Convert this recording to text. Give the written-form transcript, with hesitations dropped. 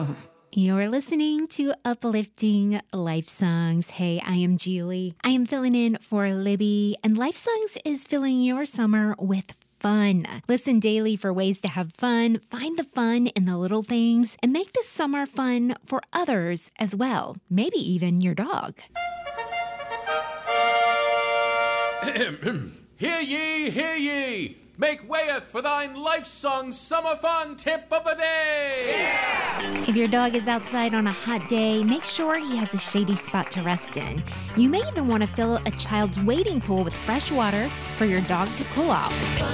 love. You're listening to Uplifting Life Songs. Hey, I am Julie. I am filling in for Libby, and Life Songs is filling your summer with fun. Listen daily for ways to have fun, find the fun in the little things, and make this summer fun for others as well, maybe even your dog. Hear ye, hear ye! Make wayeth for thine Life Song Summer Fun Tip of the Day! Yeah! If your dog is outside on a hot day, make sure he has a shady spot to rest in. You may even want to fill a child's wading pool with fresh water for your dog to cool off.